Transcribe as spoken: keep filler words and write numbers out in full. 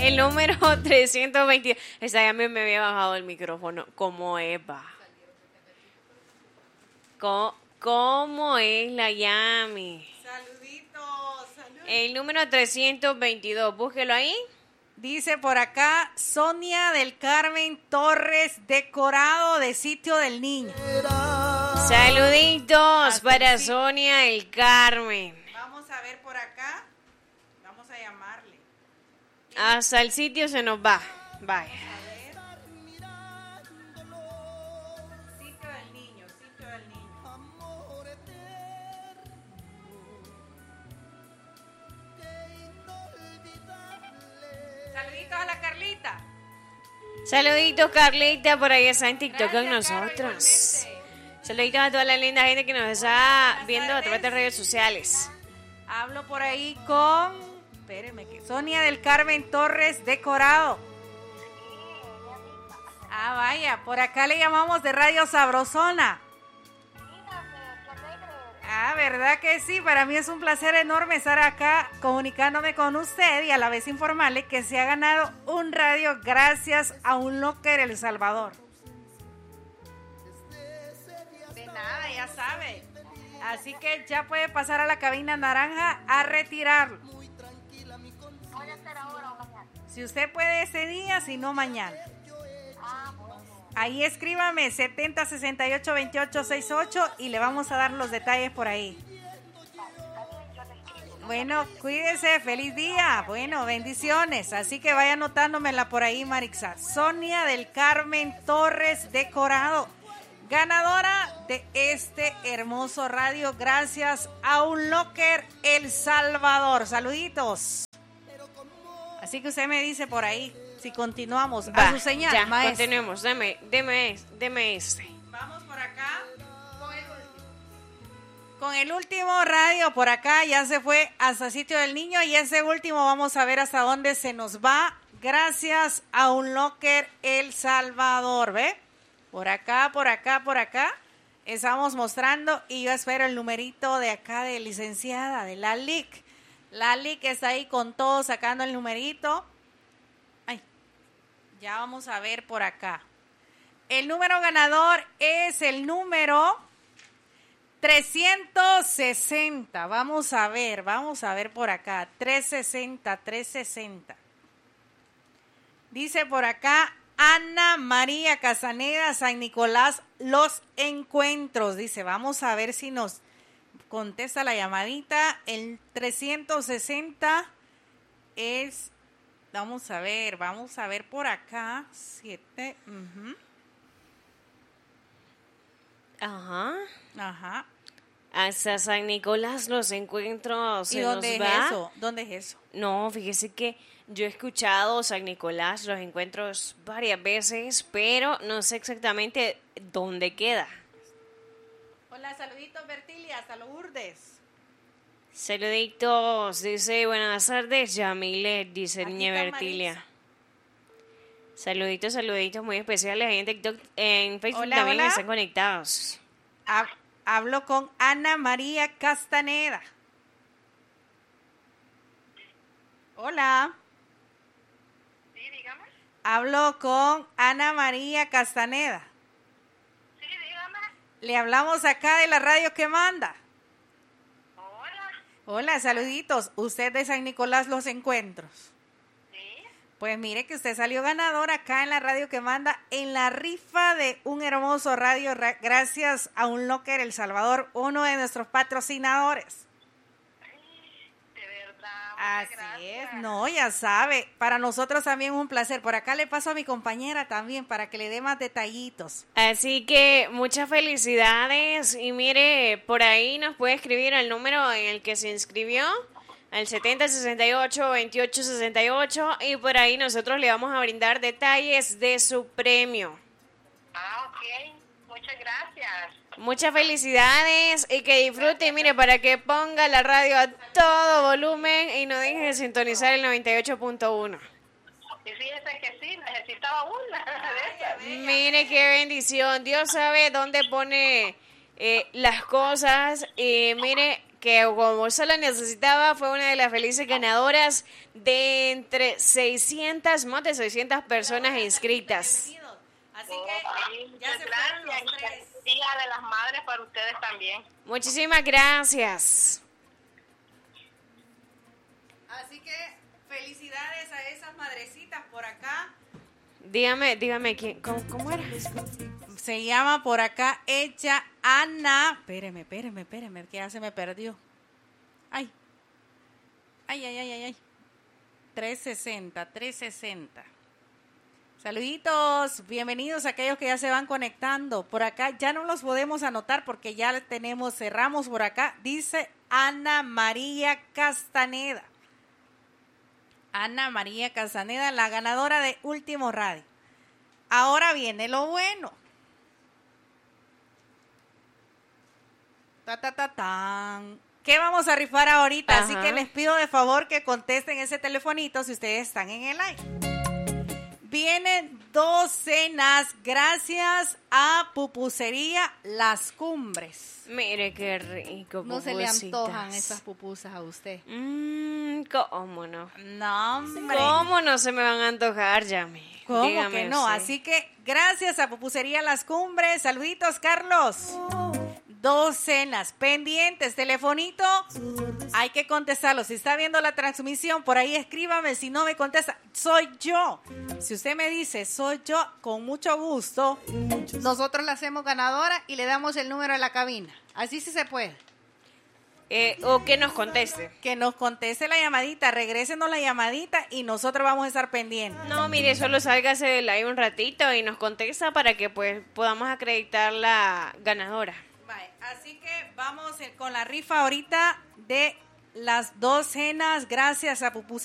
El número trescientos veintidós. Esa ya me, me había bajado el micrófono. ¿Cómo es, va? ¿Cómo, cómo es la Yami? Saluditos, saludos. El número trescientos veintidós. Búsquelo ahí. Dice por acá Sonia del Carmen Torres, decorado de Sitio del Niño. Saluditos Hasta para el sitio. Sonia del Carmen. Vamos a ver por acá. Vamos a llamarle. Hasta el sitio se nos va. Vaya. Sitio del Niño, Sitio del Niño. Saluditos a la Carlita. Saluditos, Carlita, por ahí está en TikTok Gracias, con nosotros. Caro, igualmente. Saluditos a toda la linda gente que nos está viendo a través de redes sociales. Hablo por ahí con, espérenme, que Sonia del Carmen Torres, decorado. Ah, vaya, por acá le llamamos de Radio Sabrosona. Ah, ¿verdad que sí? Para mí es un placer enorme estar acá comunicándome con usted y a la vez informarle que se ha ganado un radio gracias a un locker El Salvador. De nada, ya sabe. Así que ya puede pasar a la cabina naranja a retirarlo. Voy a hacer ahora o mañana. Si usted puede ese día, si no mañana. Ah, bueno. Ahí escríbame setenta sesenta y ocho veintiocho sesenta y ocho y le vamos a dar los detalles por ahí. Yo le escribo. Bueno, cuídese, feliz día. Bueno, bendiciones. Así que vaya anotándomela por ahí, Marixa. Sonia del Carmen Torres, decorado. Ganadora de este hermoso radio gracias a un locker El Salvador. Saluditos. Así que usted me dice por ahí si continuamos. Va, A su señal, ya, maestro. continuemos. Deme, deme, deme este. Vamos por acá con el último. Con el último radio por acá ya se fue hasta Sitio del Niño y ese último vamos a ver hasta dónde se nos va gracias a un locker El Salvador, ¿ve? Por acá, por acá, por acá estamos mostrando y yo espero el numerito de acá de licenciada, de la L I C. La L I C está ahí con todo sacando el numerito. Ay, ya vamos a ver por acá. El número ganador es el número trescientos sesenta. Vamos a ver, vamos a ver por acá. trescientos sesenta, trescientos sesenta. Dice por acá Ana María Casaneda, San Nicolás, Los Encuentros. Dice, vamos a ver si nos contesta la llamadita. El trescientos sesenta es, vamos a ver, vamos a ver por acá. siete. Uh-huh. Ajá. Ajá. Hasta San Nicolás los encuentros. ¿Y se dónde nos es va. eso? ¿Dónde es eso? No, fíjese que yo he escuchado San Nicolás los encuentros varias veces, pero no sé exactamente dónde queda. Hola, saluditos Bertilia, hasta Lourdes. Saluditos, dice buenas tardes, Yamile, dice Aquí niña está Bertilia. Marisa. Saluditos, saluditos muy especiales ahí en TikTok, en Facebook Hola, también hola. están conectados. Ha- Hablo con Ana María Castaneda. Hola. Sí, dígame. Hablo con Ana María Castaneda. Sí, dígame. Le hablamos acá de la radio que manda. Hola. Hola, saluditos. Usted de San Nicolás Los Encuentros. Sí. Pues mire que usted salió ganador acá en la radio que manda en la rifa de un hermoso radio ra- gracias a un locker El Salvador, uno de nuestros patrocinadores. De verdad. Muchas Así gracias. es, no, ya sabe. Para nosotros también es un placer. Por acá le paso a mi compañera también para que le dé más detallitos. Así que muchas felicidades y mire, por ahí nos puede escribir el número en el que se inscribió, al setenta sesenta y ocho veintiocho sesenta y ocho, y por ahí nosotros le vamos a brindar detalles de su premio. Ah, ok. Muchas gracias. Muchas felicidades y que disfrute, y mire, para que ponga la radio a todo volumen y no deje de sintonizar el noventa y ocho punto uno. Y fíjese que sí, necesitaba una de esas. Mire qué bendición, Dios sabe dónde pone eh, las cosas, y mire que como solo necesitaba, fue una de las felices ganadoras de entre seiscientas, más de seiscientas personas inscritas. Así que ya se fueron los tres. Día de las Madres para ustedes también. Muchísimas gracias. Así que felicidades a esas madrecitas por acá. Dígame, dígame, ¿quién, cómo, ¿cómo era? Se llama por acá ella Ana. Espéreme, espéreme, espéreme, que ya se me perdió. Ay. Ay, ay, ay, ay, ay. trescientos sesenta, trescientos sesenta. Saluditos, bienvenidos a aquellos que ya se van conectando. Por acá ya no los podemos anotar porque ya tenemos, cerramos por acá. Dice Ana María Castaneda. Ana María Castaneda, la ganadora de Último Radio. Ahora viene lo bueno. Ta, ta, ta, tan. ¿Qué vamos a rifar ahorita? Ajá. Así que les pido de favor que contesten ese telefonito si ustedes están en el live. Vienen dos cenas gracias a Pupusería Las Cumbres. Mire qué rico. No se le pupusitas. antojan esas pupusas a usted. Mmm, ¿cómo no? No, hombre. ¿Cómo no se me van a antojar, Yami? ¿Cómo Dígame que no? usted. Así que gracias a Pupusería Las Cumbres. Saluditos, Carlos. Dos cenas pendientes, telefonito. Hay que contestarlo. Si está viendo la transmisión, por ahí escríbame. Si no me contesta, soy yo. Si usted me dice, soy yo, con mucho gusto, nosotros la hacemos ganadora y le damos el número de la cabina. Así sí se puede. Eh, o que nos conteste. Que nos conteste la llamadita, regrésenos la llamadita y nosotros vamos a estar pendientes. No, mire, solo sálgase del live un ratito y nos contesta para que pues podamos acreditar la ganadora. Vale, así que vamos con la rifa ahorita de las dos cenas gracias a Pupusas.